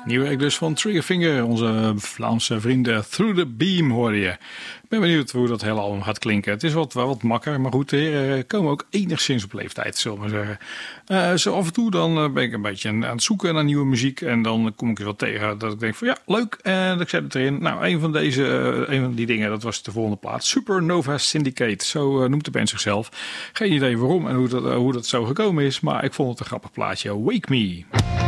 Nieuwe act dus van Triggerfinger, onze Vlaamse vrienden Through the Beam hoorde je. Ik ben benieuwd hoe dat hele album gaat klinken. Het is wat makker, maar goed, de heren komen ook enigszins op leeftijd, zullen we maar zeggen. Zo af en toe dan ben ik een beetje aan het zoeken naar nieuwe muziek en dan kom ik er wat tegen dat ik denk van ja, leuk, en dat ik zet het erin. Nou, een van die dingen, dat was de volgende plaat, Supernova Syndicate, zo noemt de band zichzelf. Geen idee waarom en hoe dat zo gekomen is, maar ik vond het een grappig plaatje. Wake Me.